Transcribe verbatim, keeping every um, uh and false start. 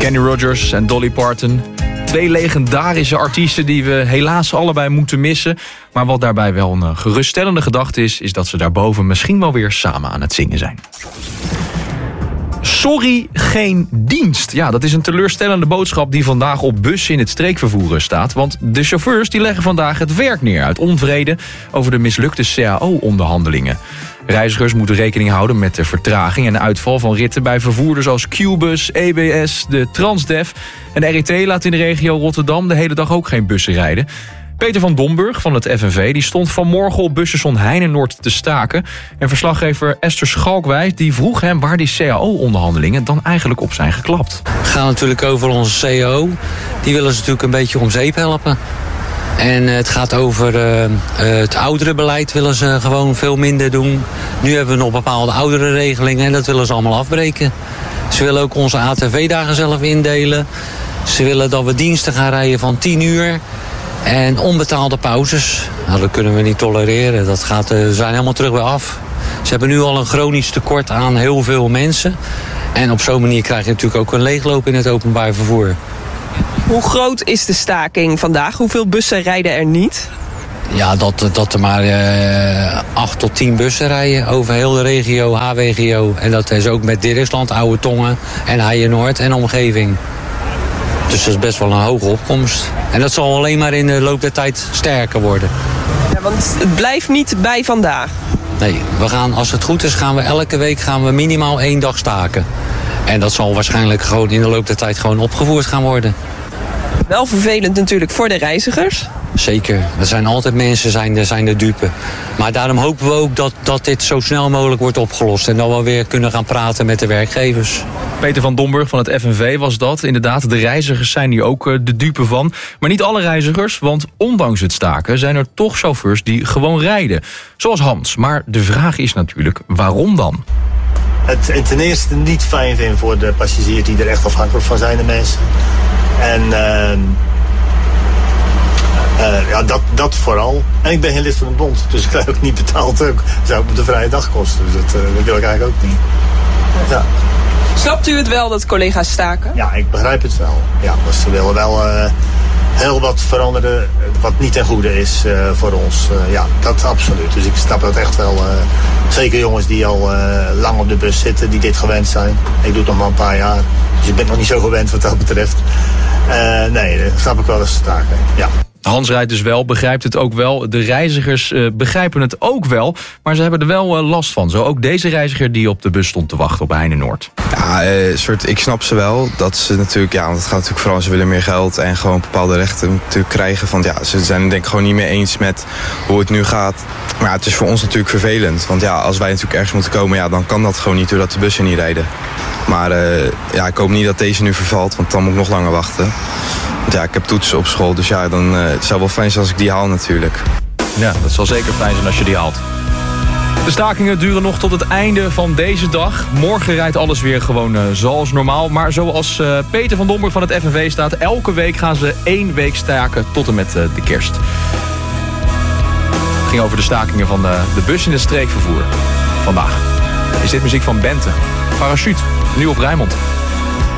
Kenny Rogers en Dolly Parton. Twee legendarische artiesten die we helaas allebei moeten missen. Maar wat daarbij wel een geruststellende gedachte is, is dat ze daarboven misschien wel weer samen aan het zingen zijn. Sorry, geen dienst. Ja, dat is een teleurstellende boodschap die vandaag op bussen in het streekvervoer staat. Want de chauffeurs die leggen vandaag het werk neer uit onvrede over de mislukte C A O-onderhandelingen. Reizigers moeten rekening houden met de vertraging en uitval van ritten bij vervoerders als Qbus, E B S, de Transdev. En de R I T laat in de regio Rotterdam de hele dag ook geen bussen rijden. Peter van Domburg van het F N V die stond vanmorgen op busstation Heinenoord te staken. En verslaggever Esther Schalkwijk die vroeg hem waar die C A O-onderhandelingen dan eigenlijk op zijn geklapt. Het gaat natuurlijk over onze C A O. Die willen ze natuurlijk een beetje om zeep helpen. En het gaat over uh, het ouderenbeleid willen ze gewoon veel minder doen. Nu hebben we nog bepaalde ouderenregelingen en dat willen ze allemaal afbreken. Ze willen ook onze A T V-dagen zelf indelen. Ze willen dat we diensten gaan rijden van tien uur. En onbetaalde pauzes, nou, dat kunnen we niet tolereren. Dat gaat, uh, zijn helemaal terug weer af. Ze hebben nu al een chronisch tekort aan heel veel mensen. En op zo'n manier krijg je natuurlijk ook een leegloop in het openbaar vervoer. Hoe groot is de staking vandaag? Hoeveel bussen rijden er niet? Ja, dat, dat er maar uh, acht tot tien bussen rijden over heel de regio, H W G O. En dat is ook met Dirksland, Oude Tongen en Heijenoord en omgeving. Dus dat is best wel een hoge opkomst. En dat zal alleen maar in de loop der tijd sterker worden. Ja, want het blijft niet bij vandaag. Nee, we gaan, als het goed is gaan we elke week gaan we minimaal één dag staken. En dat zal waarschijnlijk gewoon in de loop der tijd gewoon opgevoerd gaan worden. Wel vervelend natuurlijk voor de reizigers. Zeker. Er zijn altijd mensen zijn er, zijn de dupe. Maar daarom hopen we ook dat, dat dit zo snel mogelijk wordt opgelost. En dat we weer kunnen gaan praten met de werkgevers. Peter van Domburg van het F N V was dat. Inderdaad, de reizigers zijn hier ook de dupe van. Maar niet alle reizigers, want ondanks het staken zijn er toch chauffeurs die gewoon rijden. Zoals Hans. Maar de vraag is natuurlijk, waarom dan? Het ten eerste niet fijn vinden voor de passagiers die er echt afhankelijk van zijn, de mensen. En uh, uh, ja, dat, dat vooral. En ik ben geen lid van de bond, dus ik krijg ook niet betaald. Ook. Dat zou ook op de vrije dag kosten, dus dat, uh, dat wil ik eigenlijk ook niet. Ja. Snapt u het wel dat collega's staken? Ja, ik begrijp het wel. Ja, dus ze willen wel uh, heel wat veranderen wat niet ten goede is uh, voor ons. Uh, ja, dat absoluut. Dus ik snap dat echt wel. Uh, zeker jongens die al uh, lang op de bus zitten, die dit gewend zijn. Ik doe het nog maar een paar jaar. Dus ik ben nog niet zo gewend wat dat betreft. Uh, nee, dat snap ik wel dat ze staken. Ja. Hans rijdt dus wel, begrijpt het ook wel. De reizigers uh, begrijpen het ook wel. Maar ze hebben er wel uh, last van. Zo ook deze reiziger die op de bus stond te wachten op Heinenoord. Ja, uh, soort, ik snap ze wel. Dat ze natuurlijk, ja, want het gaat natuurlijk vooral, ze willen meer geld en gewoon bepaalde rechten natuurlijk krijgen. Van, ja, ze zijn het denk ik gewoon niet meer eens met hoe het nu gaat. Maar ja, het is voor ons natuurlijk vervelend. Want ja, als wij natuurlijk ergens moeten komen, ja, dan kan dat gewoon niet doordat de bussen niet rijden. Maar uh, ja, ik hoop niet dat deze nu vervalt, want dan moet ik nog langer wachten. Want ja, ik heb toetsen op school, dus ja, dan, uh, het zou wel fijn zijn als ik die haal natuurlijk. Ja, dat zal zeker fijn zijn als je die haalt. De stakingen duren nog tot het einde van deze dag. Morgen rijdt alles weer gewoon uh, zoals normaal. Maar zoals uh, Peter van Domburg van het F N V staat, elke week gaan ze één week staken tot en met uh, de kerst. Het ging over de stakingen van de, de bus in het streekvervoer. Vandaag is dit muziek van Bente. Parachute, nu op Rijnmond.